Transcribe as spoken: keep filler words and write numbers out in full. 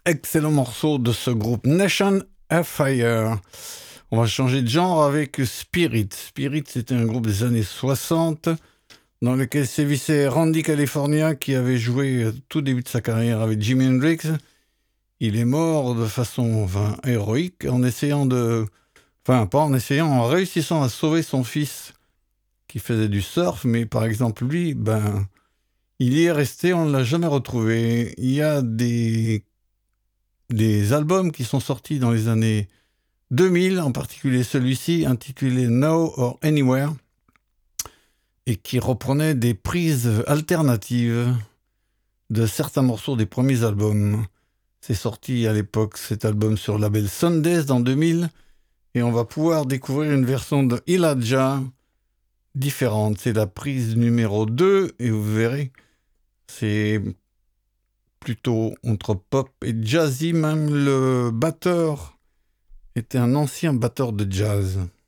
Excellent morceau de ce groupe Nation Afire. On va changer de genre avec Spirit. Spirit, c'était un groupe des années soixante dans lequel sévissait Randy California qui avait joué tout début de sa carrière avec Jimi Hendrix. Il est mort de façon enfin, héroïque en essayant de... Enfin, pas en essayant, en réussissant à sauver son fils qui faisait du surf, mais par exemple lui, ben, il y est resté, on ne l'a jamais retrouvé. Il y a des, des albums qui sont sortis dans les années deux mille, en particulier celui-ci intitulé Now or Anywhere, et qui reprenait des prises alternatives de certains morceaux des premiers albums. C'est sorti à l'époque cet album sur le label Sundays en deux mille, et on va pouvoir découvrir une version de Elijah différente. C'est la prise numéro deux, et vous verrez, c'est plutôt entre pop et jazzy. Même le batteur était un ancien batteur de jazz.